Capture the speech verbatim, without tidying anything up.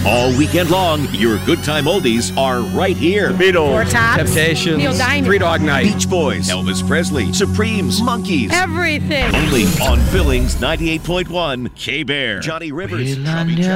All weekend long, your good time oldies are right here. Beatles, Four Tops, Temptations, Neil Diamond, Three Dog Night, Beach Boys, Elvis Presley, Supremes, Monkees. everything. Only on Billings ninety-eight point one K-Bear. Johnny Rivers, Well, I Chubby never